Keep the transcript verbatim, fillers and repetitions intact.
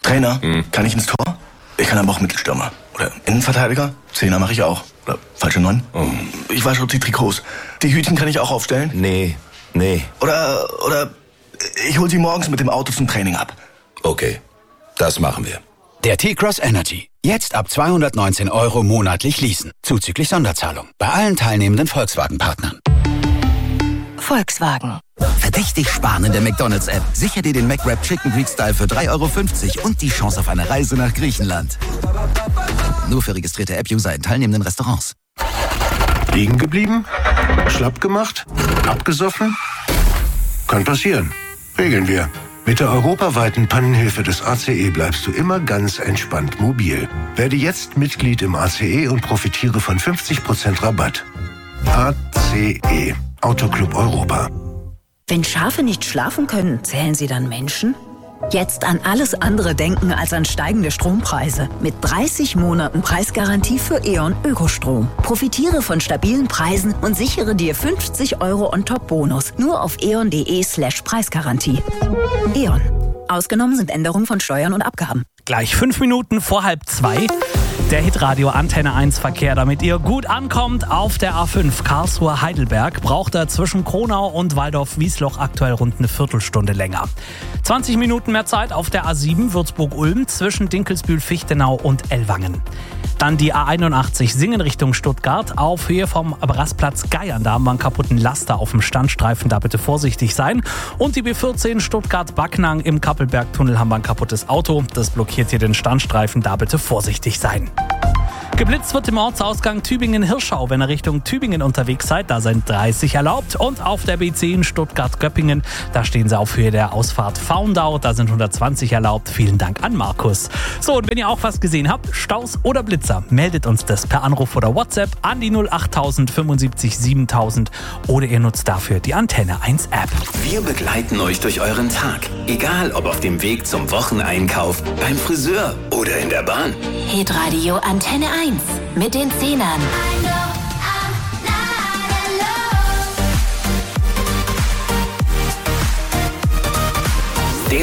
Trainer, hm. kann ich ins Tor? Ich kann aber auch Mittelstürmer. Oder Innenverteidiger? Zehner mache ich auch. Oder falsche Neun? Oh. Ich wasche die Trikots. Die Hütchen kann ich auch aufstellen? Nee, nee. Oder, oder ich hol sie morgens mit dem Auto zum Training ab. Okay, das machen wir. Der T-Cross Energy. Jetzt ab zweihundertneunzehn Euro monatlich leasen. Zuzüglich Sonderzahlung. Bei allen teilnehmenden Volkswagen-Partnern. Volkswagen. Verdächtig sparen in der McDonald's-App. Sicher dir den McWrap Chicken Greek Style für drei Euro fünfzig und die Chance auf eine Reise nach Griechenland. Nur für registrierte App-User in teilnehmenden Restaurants. Liegen geblieben? Schlapp gemacht? Abgesoffen? Kann passieren. Regeln wir. Mit der europaweiten Pannenhilfe des A C E bleibst du immer ganz entspannt mobil. Werde jetzt Mitglied im A C E und profitiere von fünfzig Prozent Rabatt. A C E. Autoclub Europa. Wenn Schafe nicht schlafen können, zählen sie dann Menschen? Jetzt an alles andere denken als an steigende Strompreise. Mit dreißig Monaten Preisgarantie für E.ON Ökostrom. Profitiere von stabilen Preisen und sichere dir fünfzig Euro on-top-Bonus. Nur auf eon.de slash Preisgarantie. E.ON. Ausgenommen sind Änderungen von Steuern und Abgaben. Gleich fünf Minuten vor halb zwei. Der Hitradio Antenne eins Verkehr, damit ihr gut ankommt auf der A fünf Karlsruhe-Heidelberg, braucht er zwischen Kronau und Waldorf-Wiesloch aktuell rund eine Viertelstunde länger. zwanzig Minuten mehr Zeit auf der A sieben Würzburg-Ulm zwischen Dinkelsbühl-Fichtenau und Ellwangen. Dann die A einundachtzig Singen Richtung Stuttgart auf Höhe vom Rastplatz Geiern. Da haben wir einen kaputten Laster auf dem Standstreifen, da bitte vorsichtig sein. Und die B vierzehn Stuttgart-Backnang im Kappelbergtunnel haben wir ein kaputtes Auto. Das blockiert hier den Standstreifen, da bitte vorsichtig sein. Geblitzt wird im Ortsausgang Tübingen-Hirschau, wenn ihr Richtung Tübingen unterwegs seid. Da sind dreißig erlaubt. Und auf der B zehn Stuttgart-Göppingen, da stehen sie auf Höhe der Ausfahrt Faundau. Da sind hundertzwanzig erlaubt. Vielen Dank an Markus. So, und wenn ihr auch was gesehen habt, Staus oder Blitzer, meldet uns das per Anruf oder WhatsApp an die null achttausend fünfundsiebzig siebentausend oder ihr nutzt dafür die Antenne eins App. Wir begleiten euch durch euren Tag. Egal, ob auf dem Weg zum Wocheneinkauf, beim Friseur oder in der Bahn. Hitradio Antenne eins mit den Zehnern.